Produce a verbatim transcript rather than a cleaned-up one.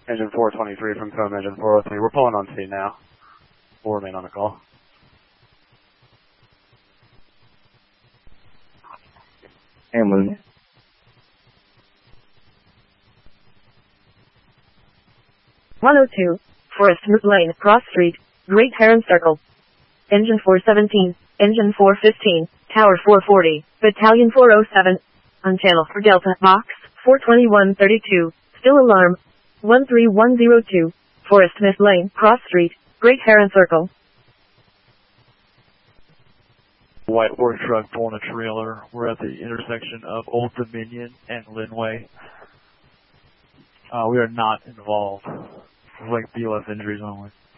Engine four twenty-three from Cone Engine four oh three. We're pulling on scene now. We'll remain on the call. Hamlin. one oh two, Forest Smith Lane, Cross Street, Great Heron Circle. Engine four seventeen, Engine four fifteen, Tower four forty, Battalion four oh seven. On channel for Delta, Box, four twenty-one thirty-two, still alarm, one three one zero two, Forest Smith Lane, Cross Street, Great Heron Circle. White horse truck pulling a trailer. We're at the intersection of Old Dominion and Linway. Uh, we are not involved. It's like B L S injuries only.